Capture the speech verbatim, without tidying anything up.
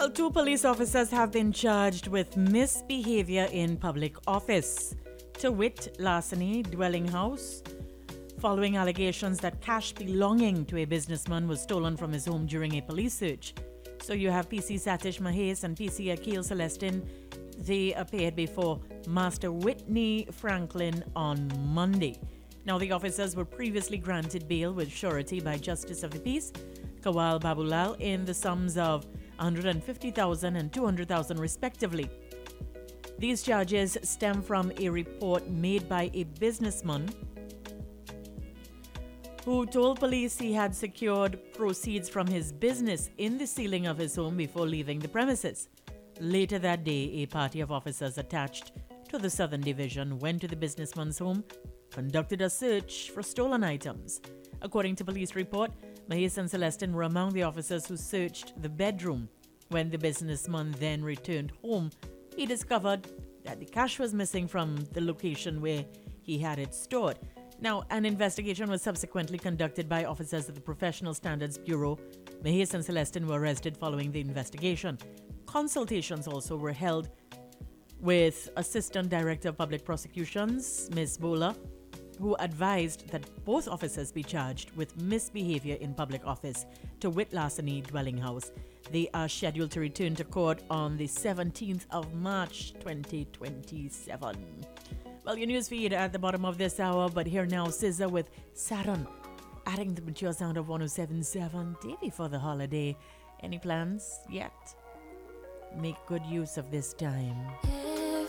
Well, two police officers have been charged with misbehavior in public office. To wit, larceny, dwelling house, following allegations that cash belonging to a businessman was stolen from his home during a police search. So you have P C Satish Mahes and P C Akil Celestin. They appeared before Master Whitney Franklin on Monday. Now, the officers were previously granted bail with surety by Justice of the Peace, Kawal Babulal, in the sums of one hundred fifty thousand dollars and two hundred thousand dollars respectively. These charges stem from a report made by a businessman who told police he had secured proceeds from his business in the ceiling of his home before leaving the premises. Later that day, a party of officers attached to the Southern Division went to the businessman's home, conducted a search for stolen items. According to police report, Mahes and Celestin were among the officers who searched the bedroom. When the businessman then returned home, he discovered that the cash was missing from the location where he had it stored. Now, an investigation was subsequently conducted by officers of the Professional Standards Bureau. Mahes and Celestin were arrested following the investigation. Consultations also were held with Assistant Director of Public Prosecutions, Miz Bola, who advised that both officers be charged with misbehavior in public office to wit larceny dwelling house. They are scheduled to return to court on the seventeenth of March twenty twenty-seven. Well, your news feed at the bottom of this hour, but here now, S Z A with Saturn, adding the mature sound of one oh seven point seven day before the holiday. Any plans yet? Make good use of this time.